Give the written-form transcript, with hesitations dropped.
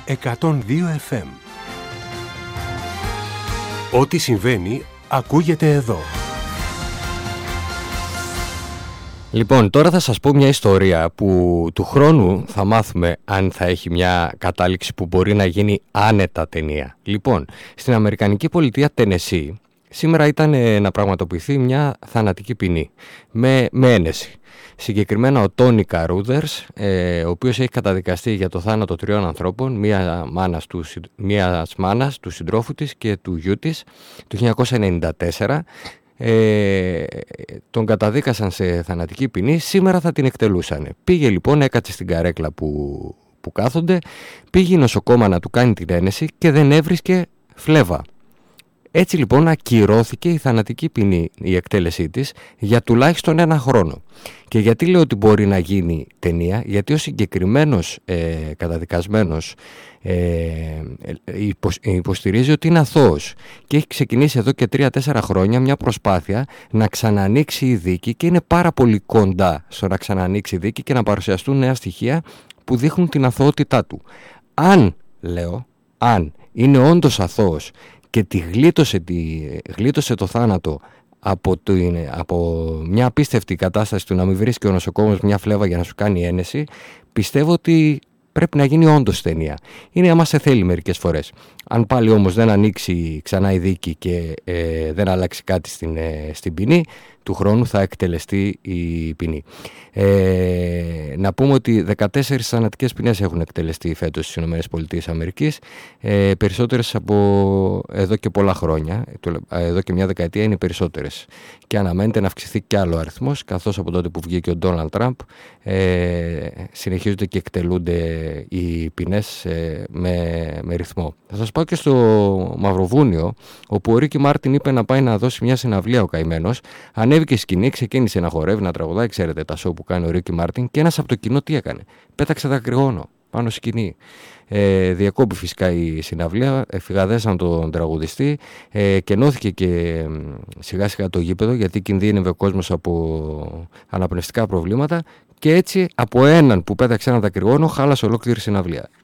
102 FM. Ό,τι συμβαίνει ακούγεται εδώ. Λοιπόν, τώρα θα σας πω μια ιστορία που του χρόνου θα μάθουμε αν θα έχει μια κατάληξη που μπορεί να γίνει άνετα ταινία. Λοιπόν, στην Αμερικανική πολιτεία Τενεσί σήμερα ήταν να πραγματοποιηθεί μια θανατική ποινή με ένεση. Συγκεκριμένα ο Τόνι Καρούδερς, ο οποίος έχει καταδικαστεί για το θάνατο 3 ανθρώπων, μιας μάνας, του συντρόφου της και του γιού της, το 1994. Τον καταδίκασαν σε θανατική ποινή, σήμερα θα την εκτελούσαν. Πήγε λοιπόν, έκατσε στην καρέκλα που κάθονται, πήγε η νοσοκόμα να του κάνει την ένεση και δεν έβρισκε φλέβα. Έτσι λοιπόν ακυρώθηκε η θανατική ποινή, η εκτέλεσή της, για τουλάχιστον 1 χρόνο. Και γιατί λέω ότι μπορεί να γίνει ταινία? Γιατί ο συγκεκριμένος καταδικασμένος υποστηρίζει ότι είναι αθώος και έχει ξεκινήσει εδώ και 3-4 χρόνια μια προσπάθεια να ξανανοίξει η δίκη και είναι πάρα πολύ κοντά στο να ξανανοίξει η δίκη και να παρουσιαστούν νέα στοιχεία που δείχνουν την αθωότητά του. Αν είναι όντως αθώος και γλίτωσε το θάνατο από μια απίστευτη κατάσταση του να μην βρίσκει ο νοσοκόμος μια φλέβα για να σου κάνει ένεση, πιστεύω ότι πρέπει να γίνει όντως ταινία. Είναι άμα σε θέλει μερικές φορές. Αν πάλι όμως δεν ανοίξει ξανά η δίκη και δεν αλλάξει κάτι στην ποινή, του χρόνου θα εκτελεστεί η ποινή. Να πούμε ότι 14 θανατικές ποινές έχουν εκτελεστεί φέτος στις ΗΠΑ, περισσότερες από εδώ και πολλά χρόνια, εδώ και μια δεκαετία είναι περισσότερες. Και αναμένεται να αυξηθεί κι άλλο αριθμός, καθώς από τότε που βγήκε ο Ντόναλντ Τραμπ συνεχίζονται και εκτελούνται οι ποινές με ρυθμό. Θα σας πάω και στο Μαυροβούνιο, όπου ο Ρίκι Μάρτιν είπε να πάει να δώσει μια συναυλία ο καημένος. Ανέβηκε σκηνή, ξεκίνησε να χορεύει, να τραγουδάει, ξέρετε τα show που κάνει ο Ρίκι Μάρτιν, και ένας από το κοινό τι έκανε? Πέταξε δακρυγόνο πάνω σκηνή. Διακόπη φυσικά η συναυλία, φυγαδέσαν τον τραγουδιστή, κενώθηκε και σιγά σιγά το γήπεδο, γιατί κινδύνευε ο κόσμος από αναπνευστικά προβλήματα, και έτσι από έναν που πέταξε ένα δακρυγόνο χάλασε ολόκληρη συναυλία.